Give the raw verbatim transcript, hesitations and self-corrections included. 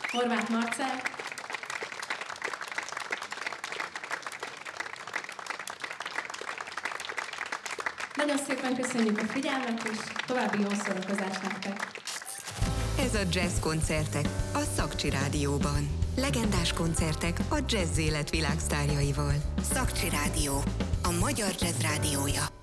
Horváth Marcell. Nagyon szépen köszönjük a figyelmet, és további jó szórakozást nektek! Ez a Jazz Koncertek a Szakcsi Rádióban. Legendás koncertek a jazz élet világsztárjaival. Szakcsi Rádió, a magyar jazz rádiója.